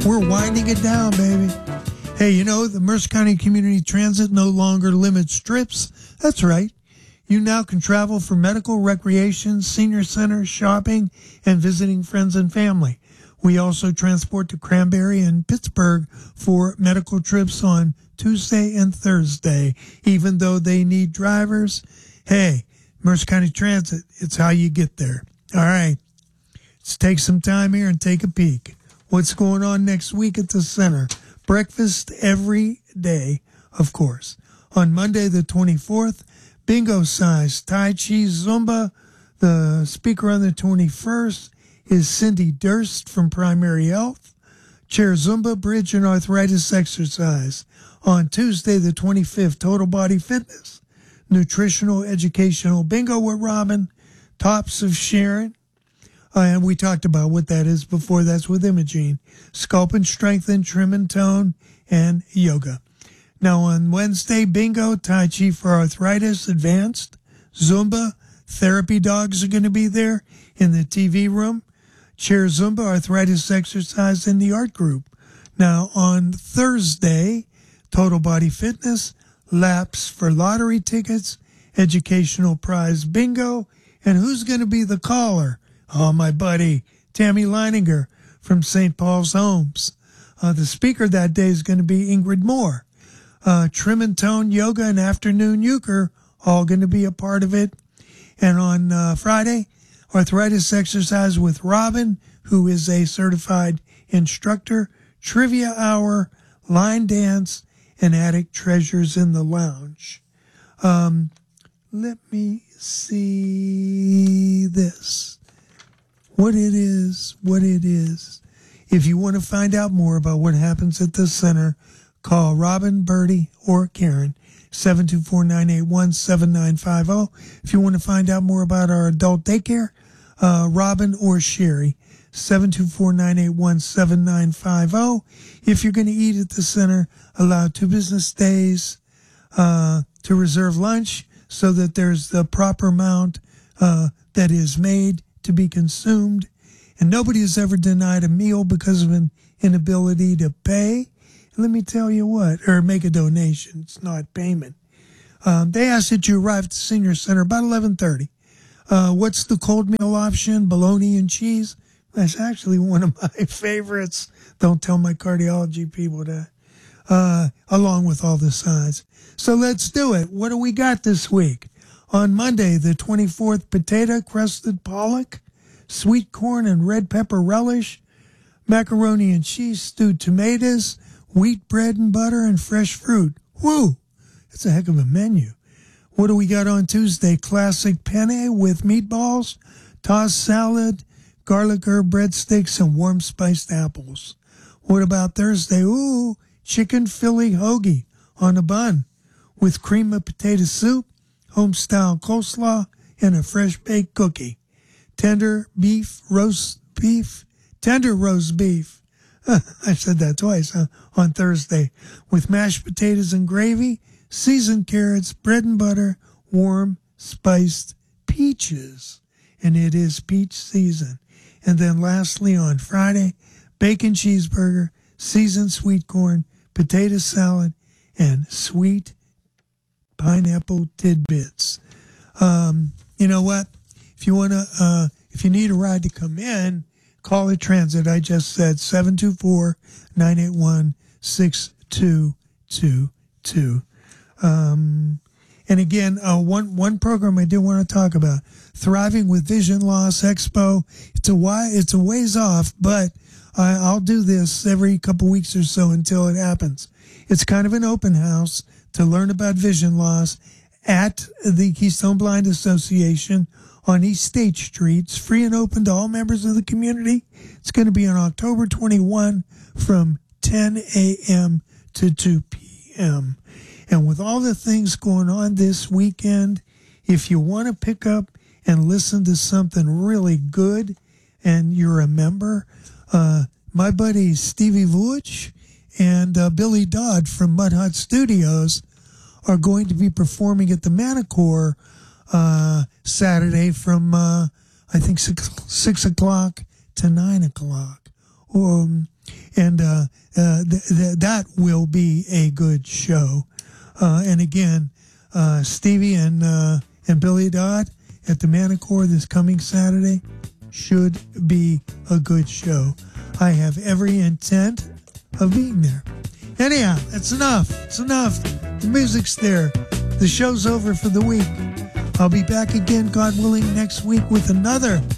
We're winding it down, baby. Hey, you know, the Mercer County Community Transit no longer limits trips. That's right. You now can travel for medical, recreation, senior center, shopping, and visiting friends and family. We also transport to Cranberry and Pittsburgh for medical trips on Tuesday and Thursday. Even though they need drivers, hey, Mercer County Transit, it's how you get there. All right, let's take some time here and take a peek. What's going on next week at the center? Breakfast every day, of course. On Monday the 24th, bingo size, Tai Chi Zumba. The speaker on the 21st is Cindy Durst from Primary Health. Chair Zumba, bridge, and arthritis exercise. On Tuesday the 25th, Total Body Fitness. Nutritional Educational Bingo with Robin. Tops of Sharon. And we talked about what that is before. That's with Imogene. Sculpt and Strengthen, Trim and Tone, and Yoga. Now on Wednesday, Bingo, Tai Chi for Arthritis, Advanced, Zumba, Therapy Dogs are going to be there in the TV room. Chair Zumba, Arthritis Exercise in the Art Group. Now on Thursday, Total Body Fitness, Laps for Lottery Tickets, Educational Prize Bingo, and who's going to be the caller? Oh, my buddy, Tammy Leininger from St. Paul's Homes. The speaker that day is going to be Ingrid Moore. Trim and Tone Yoga and Afternoon Euchre, all going to be a part of it. And on Friday, Arthritis Exercise with Robin, who is a certified instructor, Trivia Hour, Line Dance, and Attic Treasures in the Lounge. Let me see this. What it is. If you want to find out more about what happens at the center, call Robin, Bertie, or Karen, 724-981-7950. If you want to find out more about our adult daycare, Robin or Sherry, 724-981-7950. If you're going to eat at the center, allow 2 business days to reserve lunch so that there's the proper amount that is made to be consumed, and nobody has ever denied a meal because of an inability to pay. And let me tell you what, or make a donation. It's not payment. They ask that you arrive at the senior center about 11:30. What's the cold meal option? Bologna and cheese. That's actually one of my favorites. Don't tell my cardiology people that. Along with all the sides. So let's do it. What do we got this week? On Monday, the 24th, potato crusted pollock, sweet corn and red pepper relish, macaroni and cheese, stewed tomatoes, wheat bread and butter, and fresh fruit. Woo! That's a heck of a menu. What do we got on Tuesday? Classic penne with meatballs, tossed salad, garlic herb breadsticks, and warm spiced apples. What about Thursday? Ooh, chicken Philly hoagie on a bun with cream of potato soup, home-style coleslaw, and a fresh-baked cookie. Tender roast beef. I said that twice, on Thursday. With mashed potatoes and gravy, seasoned carrots, bread and butter, warm, spiced peaches. And it is peach season. And then lastly, on Friday, bacon cheeseburger, seasoned sweet corn, potato salad, and sweet pineapple tidbits. You know what? If you need a ride to come in, call the transit. I just said 724-981-6222. And again, one program I did want to talk about, Thriving with Vision Loss Expo. It's a ways off, but I'll do this every couple weeks or so until it happens. It's kind of an open house to learn about vision loss at the Keystone Blind Association on East State Street. It's free and open to all members of the community. It's going to be on October 21 from 10 a.m. to 2 p.m. And with all the things going on this weekend, if you want to pick up and listen to something really good and you're a member, my buddy Stevie Vujic and Billy Dodd from Mud Hut Studios are going to be performing at the Manicore Saturday from, I think, 6 o'clock to 9 o'clock. And that will be a good show. And again, Stevie and Billy Dodd at the Manicore this coming Saturday should be a good show. I have every intent of being there. Anyhow, that's enough. It's enough. The music's there. The show's over for the week. I'll be back again, God willing, next week with another